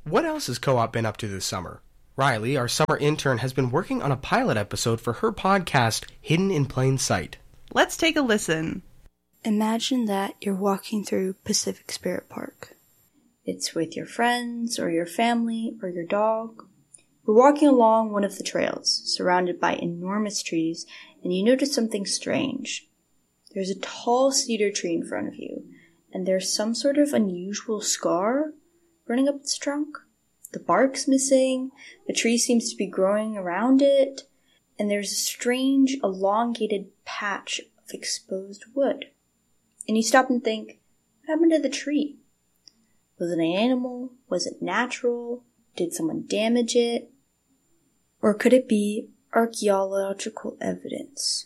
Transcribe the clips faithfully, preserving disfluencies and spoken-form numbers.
What else has Co-op been up to this summer? Riley, our summer intern, has been working on a pilot episode for her podcast, Hidden in Plain Sight. Let's take a listen. Imagine that you're walking through Pacific Spirit Park. It's with your friends, or your family, or your dog. We're walking along one of the trails, surrounded by enormous trees, and you notice something strange. There's a tall cedar tree in front of you, and there's some sort of unusual scar running up its trunk. The bark's missing, the tree seems to be growing around it, and there's a strange, elongated patch of exposed wood. And you stop and think, what happened to the tree? Was it an animal? Was it natural? Did someone damage it? Or could it be archaeological evidence?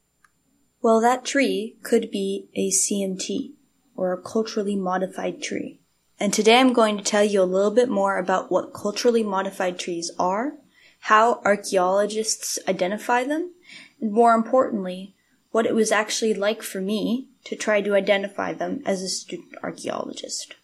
Well, that tree could be a C M T, or a culturally modified tree. And today I'm going to tell you a little bit more about what culturally modified trees are, how archaeologists identify them, and more importantly, what it was actually like for me to try to identify them as a student archaeologist.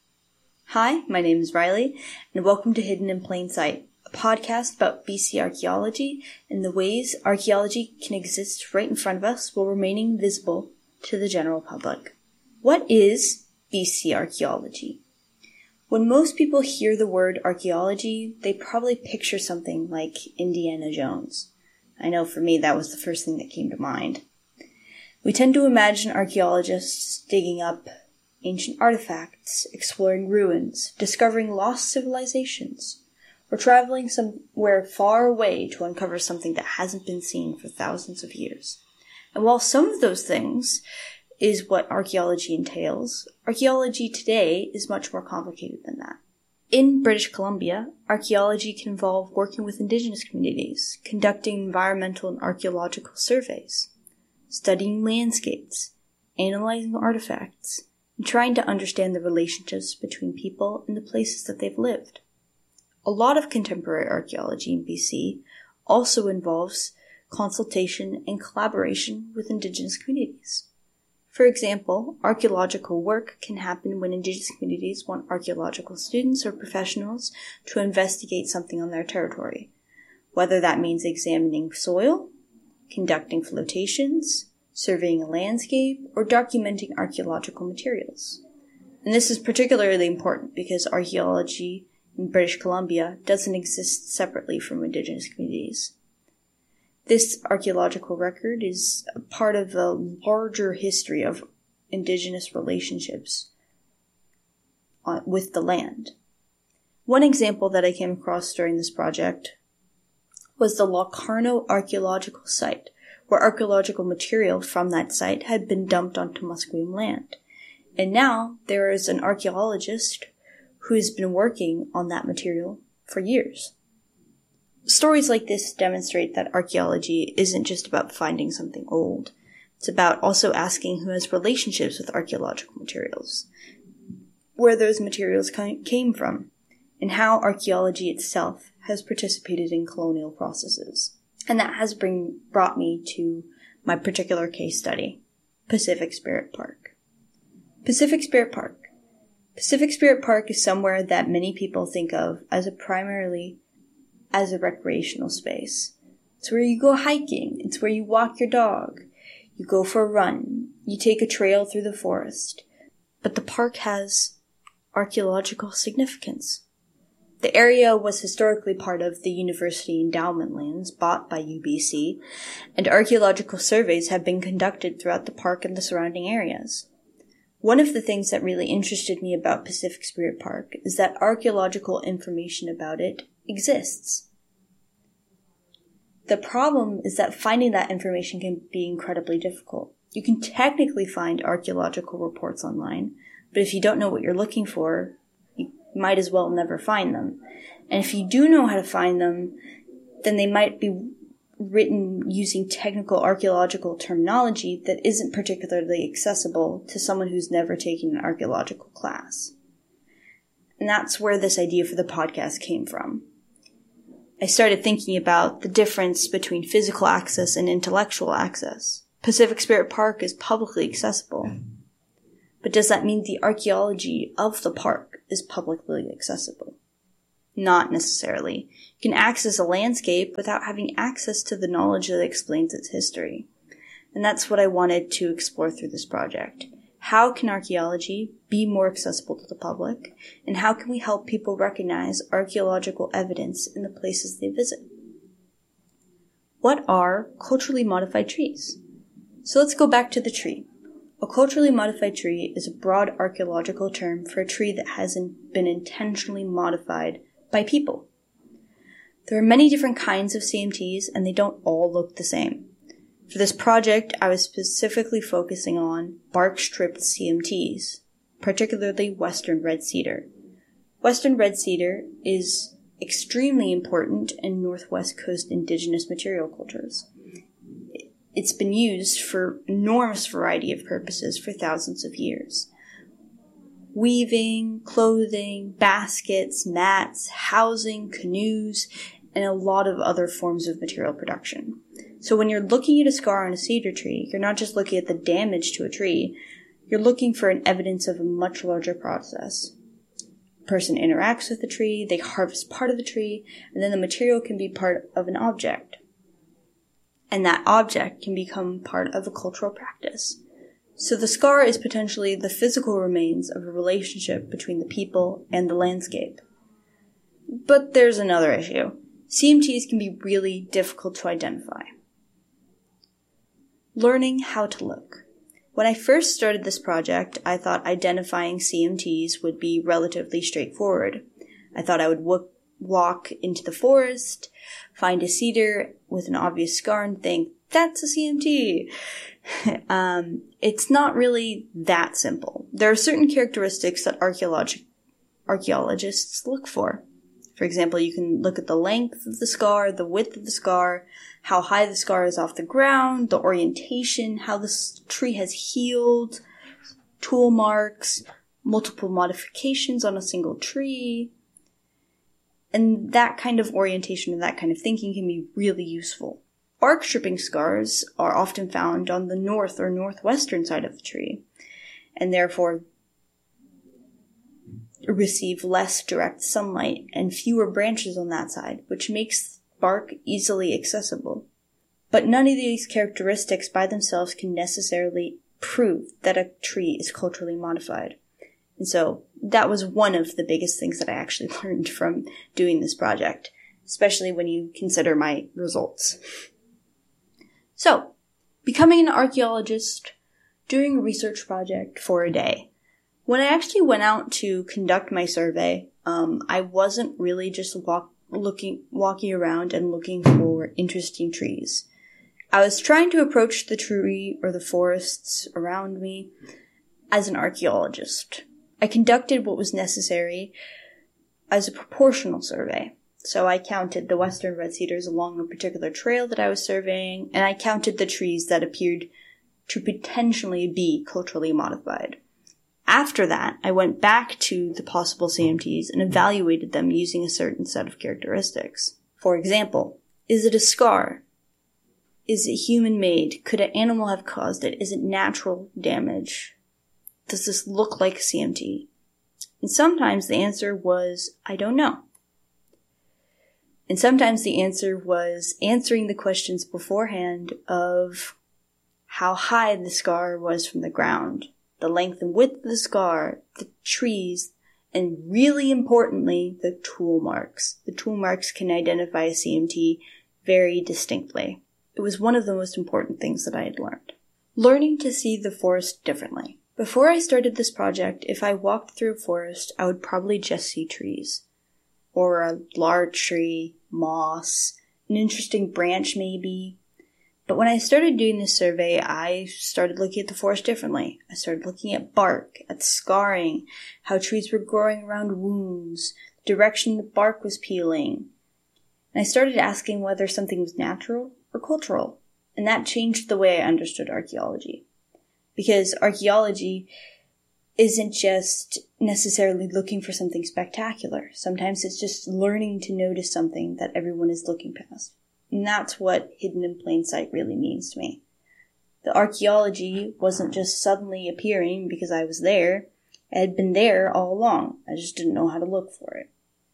Hi, my name is Riley, and welcome to Hidden in Plain Sight, a podcast about B C archaeology and the ways archaeology can exist right in front of us while remaining visible to the general public. What is B C archaeology? When most people hear the word archaeology, they probably picture something like Indiana Jones. I know for me that was the first thing that came to mind. We tend to imagine archaeologists digging up ancient artifacts, exploring ruins, discovering lost civilizations, or traveling somewhere far away to uncover something that hasn't been seen for thousands of years. And while some of those things is what archaeology entails, archaeology today is much more complicated than that. In British Columbia, archaeology can involve working with indigenous communities, conducting environmental and archaeological surveys, studying landscapes, analyzing artifacts, and trying to understand the relationships between people and the places that they've lived. A lot of contemporary archaeology in B C also involves consultation and collaboration with indigenous communities. For example, archaeological work can happen when indigenous communities want archaeological students or professionals to investigate something on their territory, whether that means examining soil, conducting flotations, surveying a landscape, or documenting archaeological materials. And this is particularly important because archaeology in British Columbia doesn't exist separately from indigenous communities. This archaeological record is a part of a larger history of indigenous relationships with the land. One example that I came across during this project was the Locarno archaeological site, where archaeological material from that site had been dumped onto Musqueam land. And now there is an archaeologist who has been working on that material for years. Stories like this demonstrate that archaeology isn't just about finding something old. It's about also asking who has relationships with archaeological materials, where those materials came from, and how archaeology itself has participated in colonial processes. And that has bring, brought me to my particular case study, Pacific Spirit Park. Pacific Spirit Park. Pacific Spirit Park is somewhere that many people think of as a primarily as a recreational space. It's where you go hiking. It's where you walk your dog. You go for a run. You take a trail through the forest. But the park has archaeological significance. The area was historically part of the University Endowment lands bought by U B C, and archaeological surveys have been conducted throughout the park and the surrounding areas. One of the things that really interested me about Pacific Spirit Park is that archaeological information about it exists. The problem is that finding that information can be incredibly difficult. You can technically find archaeological reports online, but if you don't know what you're looking for, you might as well never find them. And if you do know how to find them, then they might be written using technical archaeological terminology that isn't particularly accessible to someone who's never taken an archaeological class. And that's where this idea for the podcast came from. I started thinking about the difference between physical access and intellectual access. Pacific Spirit Park is publicly accessible. But does that mean the archaeology of the park is publicly accessible? Not necessarily. You can access a landscape without having access to the knowledge that explains its history. And that's what I wanted to explore through this project. How can archaeology be more accessible to the public? And how can we help people recognize archaeological evidence in the places they visit? What are culturally modified trees? So let's go back to the tree. A culturally modified tree is a broad archaeological term for a tree that hasn't been intentionally modified by people. There are many different kinds of C M Ts, and they don't all look the same. For this project, I was specifically focusing on bark-stripped C M Ts, particularly western red cedar. Western red cedar is extremely important in Northwest Coast indigenous material cultures. It's been used for an enormous variety of purposes for thousands of years. Weaving, clothing, baskets, mats, housing, canoes, and a lot of other forms of material production. So when you're looking at a scar on a cedar tree, you're not just looking at the damage to a tree, you're looking for an evidence of a much larger process. A person interacts with the tree, they harvest part of the tree, and then the material can be part of an object. And that object can become part of a cultural practice. So the scar is potentially the physical remains of a relationship between the people and the landscape. But there's another issue. C M Ts can be really difficult to identify. Learning how to look. When I first started this project, I thought identifying C M Ts would be relatively straightforward. I thought I would w- walk into the forest, find a cedar with an obvious scar and think, that's a C M T. um, it's not really that simple. There are certain characteristics that archaeolog- archaeologists look for. For example, you can look at the length of the scar, the width of the scar, how high the scar is off the ground, the orientation, how the tree has healed, tool marks, multiple modifications on a single tree. And that kind of orientation and that kind of thinking can be really useful. Bark stripping scars are often found on the north or northwestern side of the tree, and therefore receive less direct sunlight and fewer branches on that side, which makes bark easily accessible. But none of these characteristics by themselves can necessarily prove that a tree is culturally modified. And so that was one of the biggest things that I actually learned from doing this project, especially when you consider my results. So, becoming an archaeologist, doing a research project for a day. When I actually went out to conduct my survey, um, I wasn't really just walk, looking, walking around and looking for interesting trees. I was trying to approach the tree or the forests around me as an archaeologist. I conducted what was necessary as a proportional survey. So I counted the western red cedars along a particular trail that I was surveying, and I counted the trees that appeared to potentially be culturally modified. After that, I went back to the possible C M Ts and evaluated them using a certain set of characteristics. For example, is it a scar? Is it human-made? Could an animal have caused it? Is it natural damage? Does this look like a C M T? And sometimes the answer was, I don't know. And sometimes the answer was answering the questions beforehand of how high the scar was from the ground, the length and width of the scar, the trees, and really importantly, the tool marks. The tool marks can identify a C M T very distinctly. It was one of the most important things that I had learned. Learning to see the forest differently. Before I started this project, if I walked through a forest, I would probably just see trees. Or a large tree, moss, an interesting branch maybe. But when I started doing this survey, I started looking at the forest differently. I started looking at bark, at scarring, how trees were growing around wounds, the direction the bark was peeling. And I started asking whether something was natural or cultural. And that changed the way I understood archaeology. Because archaeology isn't just necessarily looking for something spectacular. Sometimes it's just learning to notice something that everyone is looking past. And that's what hidden in plain sight really means to me. The archaeology wasn't just suddenly appearing because I was there. It had been there all along. I just didn't know how to look for it.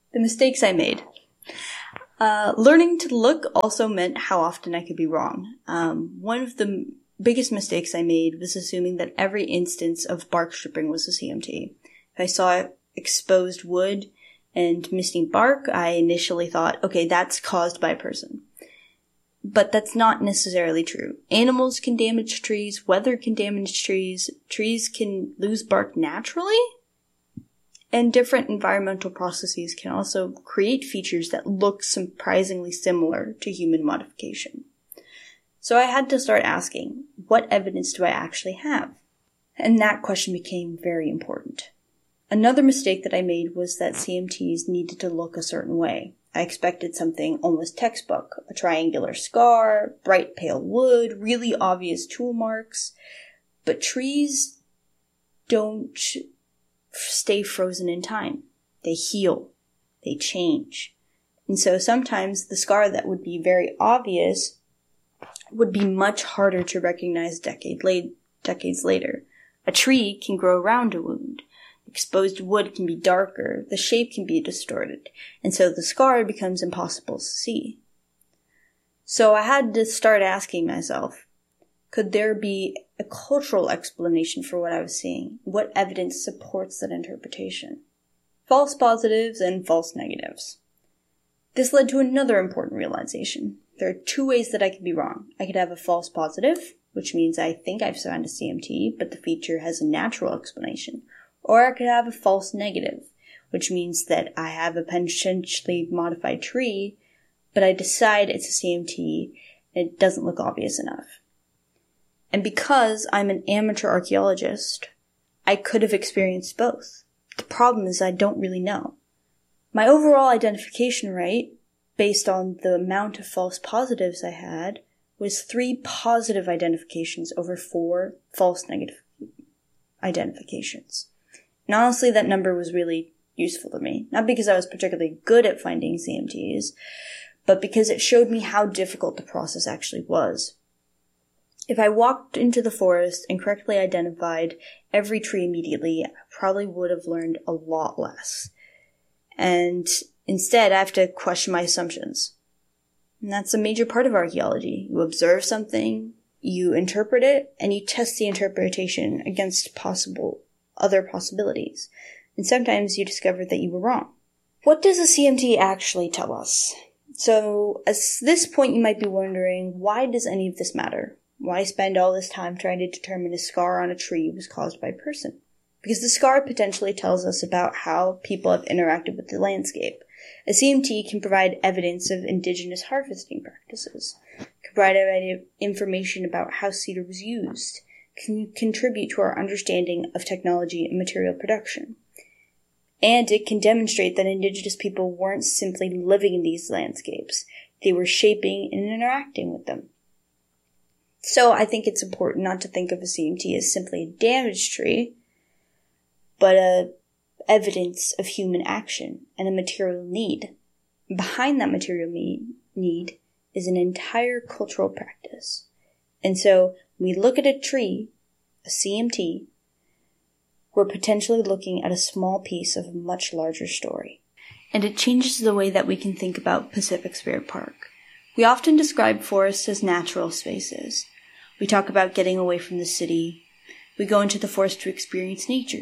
The mistakes I made. Uh, learning to look also meant how often I could be wrong. Um, one of the m- biggest mistakes I made was assuming that every instance of bark stripping was a C M T. If I saw exposed wood and missing bark, I initially thought, okay, that's caused by a person. But that's not necessarily true. Animals can damage trees, weather can damage trees, trees can lose bark naturally, and different environmental processes can also create features that look surprisingly similar to human modification. So I had to start asking, what evidence do I actually have? And that question became very important. Another mistake that I made was that C M Ts needed to look a certain way. I expected something almost textbook, a triangular scar, bright pale wood, really obvious tool marks. But trees don't stay frozen in time. They heal. They change. And so sometimes the scar that would be very obvious would be much harder to recognize decade late, decades later. A tree can grow around a wound. Exposed wood can be darker. The shape can be distorted. And so the scar becomes impossible to see. So I had to start asking myself, could there be a cultural explanation for what I was seeing? What evidence supports that interpretation? False positives and false negatives. This led to another important realization. There are two ways that I could be wrong. I could have a false positive, which means I think I've found a C M T, but the feature has a natural explanation. Or I could have a false negative, which means that I have a potentially modified tree, but I decide it's a C M T and it doesn't look obvious enough. And because I'm an amateur archaeologist, I could have experienced both. The problem is I don't really know. My overall identification rate, based on the amount of false positives I had, was three positive identifications over four false negative identifications. And honestly, that number was really useful to me. Not because I was particularly good at finding C M Ts, but because it showed me how difficult the process actually was. If I walked into the forest and correctly identified every tree immediately, I probably would have learned a lot less. And instead, I have to question my assumptions. And that's a major part of archaeology. You observe something, you interpret it, and you test the interpretation against possible other possibilities. And sometimes you discover that you were wrong. What does a C M T actually tell us? So, at this point you might be wondering, why does any of this matter? Why spend all this time trying to determine a scar on a tree was caused by a person? Because the scar potentially tells us about how people have interacted with the landscape. A C M T can provide evidence of indigenous harvesting practices, can provide information about how cedar was used, can contribute to our understanding of technology and material production. And it can demonstrate that indigenous people weren't simply living in these landscapes. They were shaping and interacting with them. So I think it's important not to think of a C M T as simply a damaged tree, but a evidence of human action and a material need. Behind that material need is an entire cultural practice. And so when we look at a tree, a C M T, we're potentially looking at a small piece of a much larger story. And it changes the way that we can think about Pacific Spirit Park. We often describe forests as natural spaces. We talk about getting away from the city. We go into the forest to experience nature.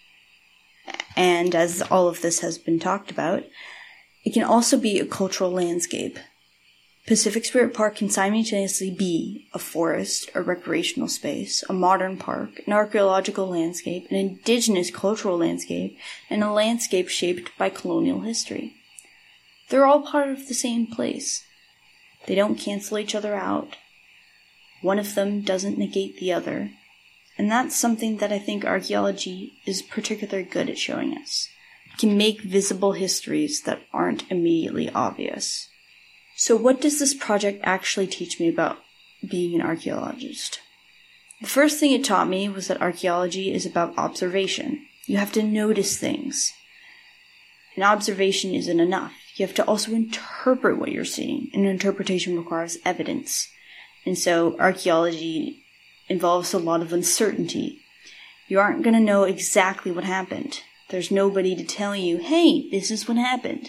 And as all of this has been talked about, it can also be a cultural landscape. Pacific Spirit Park can simultaneously be a forest, a recreational space, a modern park, an archaeological landscape, an indigenous cultural landscape, and a landscape shaped by colonial history. They're all part of the same place. They don't cancel each other out. One of them doesn't negate the other. And that's something that I think archaeology is particularly good at showing us. It can make visible histories that aren't immediately obvious. So what does this project actually teach me about being an archaeologist? The first thing it taught me was that archaeology is about observation. You have to notice things. And observation isn't enough. You have to also interpret what you're seeing, and interpretation requires evidence. And so archaeology involves a lot of uncertainty. You aren't going to know exactly what happened. There's nobody to tell you, hey, this is what happened.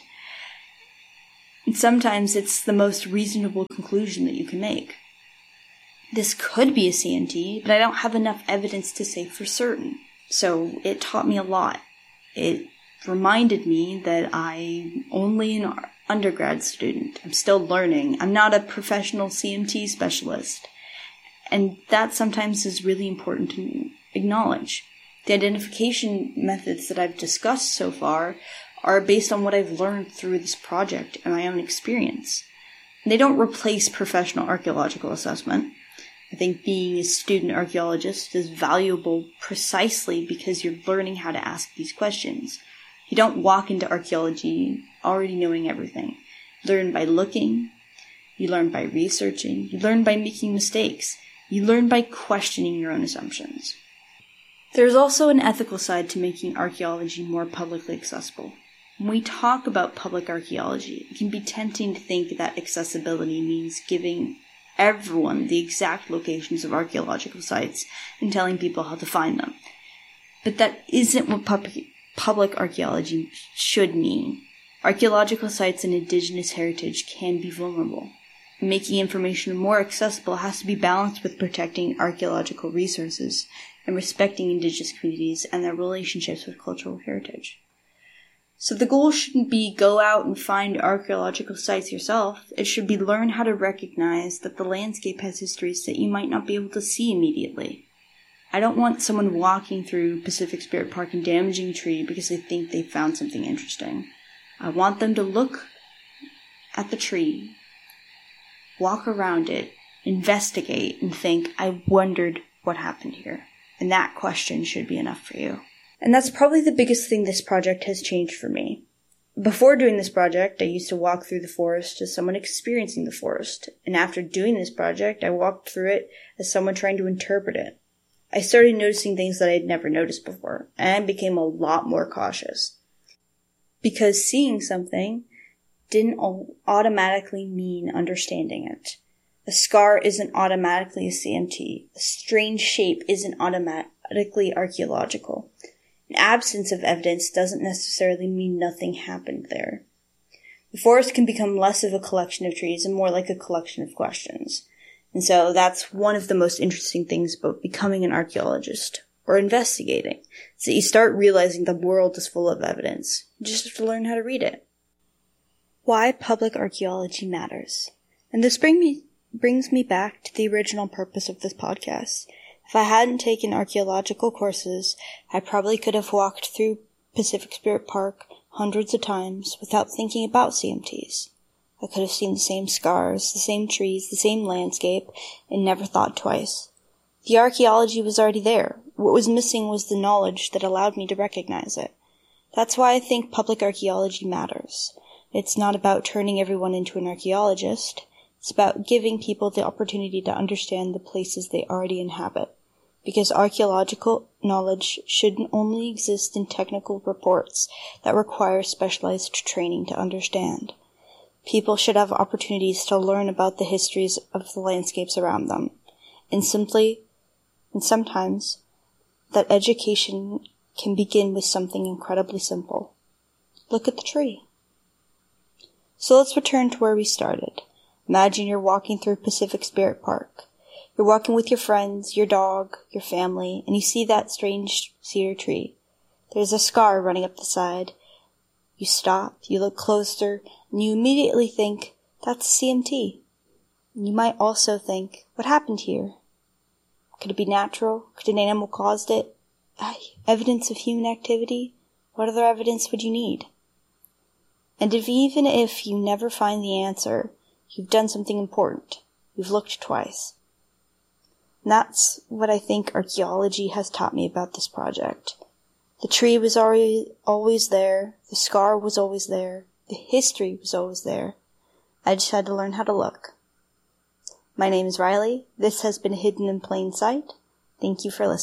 And sometimes it's the most reasonable conclusion that you can make. This could be a C M T, but I don't have enough evidence to say for certain. So it taught me a lot. It reminded me that I'm only an undergrad student. I'm still learning. I'm not a professional C M T specialist. And that sometimes is really important to acknowledge. The identification methods that I've discussed so far are based on what I've learned through this project and my own experience. They don't replace professional archaeological assessment. I think being a student archaeologist is valuable precisely because you're learning how to ask these questions. You don't walk into archaeology already knowing everything. You learn by looking. You learn by researching. You learn by making mistakes. You learn by questioning your own assumptions. There's also an ethical side to making archaeology more publicly accessible. When we talk about public archaeology, it can be tempting to think that accessibility means giving everyone the exact locations of archaeological sites and telling people how to find them. But that isn't what public, public archaeology should mean. Archaeological sites and indigenous heritage can be vulnerable. Making information more accessible has to be balanced with protecting archaeological resources and respecting indigenous communities and their relationships with cultural heritage. So the goal shouldn't be go out and find archaeological sites yourself. It should be learn how to recognize that the landscape has histories that you might not be able to see immediately. I don't want someone walking through Pacific Spirit Park and damaging a tree because they think they found something interesting. I want them to look at the tree, walk around it, investigate, and think, I wondered what happened here. And that question should be enough for you. And that's probably the biggest thing this project has changed for me. Before doing this project, I used to walk through the forest as someone experiencing the forest. And after doing this project, I walked through it as someone trying to interpret it. I started noticing things that I'd never noticed before, and I became a lot more cautious. Because seeing something didn't automatically mean understanding it. A scar isn't automatically a C M T. A strange shape isn't automatically archaeological. An absence of evidence doesn't necessarily mean nothing happened there. The forest can become less of a collection of trees and more like a collection of questions. And so that's one of the most interesting things about becoming an archaeologist or investigating. Is that you start realizing the world is full of evidence. You just have to learn how to read it. Why public archaeology matters. And this bring me, brings me back to the original purpose of this podcast. If I hadn't taken archaeological courses, I probably could have walked through Pacific Spirit Park hundreds of times without thinking about C M Ts. I could have seen the same scars, the same trees, the same landscape, and never thought twice. The archaeology was already there. What was missing was the knowledge that allowed me to recognize it. That's why I think public archaeology matters. It's not about turning everyone into an archaeologist. It's about giving people the opportunity to understand the places they already inhabit. Because archaeological knowledge shouldn't only exist in technical reports that require specialized training to understand. People should have opportunities to learn about the histories of the landscapes around them. And simply, and sometimes, that education can begin with something incredibly simple. Look at the tree. So let's return to where we started. Imagine you're walking through Pacific Spirit Park. You're walking with your friends, your dog, your family, and you see that strange cedar tree. There's a scar running up the side. You stop, you look closer, and you immediately think, that's a C M T. And you might also think, what happened here? Could it be natural? Could an animal caused it? Evidence of human activity? What other evidence would you need? And if even if you never find the answer, you've done something important. You've looked twice. And that's what I think archaeology has taught me about this project. The tree was already always there. The scar was always there. The history was always there. I just had to learn how to look. My name is Riley. This has been Hidden in Plain Sight. Thank you for listening.